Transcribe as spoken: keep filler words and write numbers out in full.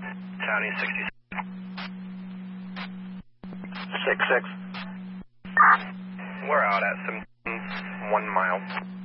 County sixty-six. Six six. We're out at seventeen, one mile.